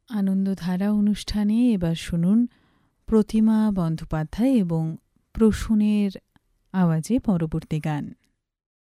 আনন্দধারা অনুষ্ঠানে এবার শুনুন প্রতিমা বন্দ্যোপাধ্যায় এবং প্রসূনের আওয়াজে পরবর্তী গান।